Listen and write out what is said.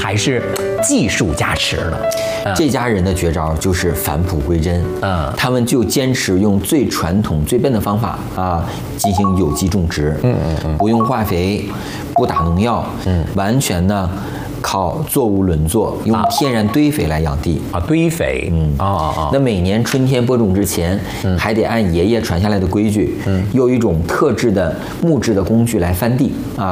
还是技术加持呢？ 这家人的绝招就是返璞归真。他们就坚持用最传统、最笨的方法啊，进行有机种植。不用化肥，不打农药。完全呢。靠作物轮作，用天然堆肥来养地啊，堆肥， 那每年春天播种之前，还得按爷爷传下来的规矩，用一种特制的木质的工具来翻地啊。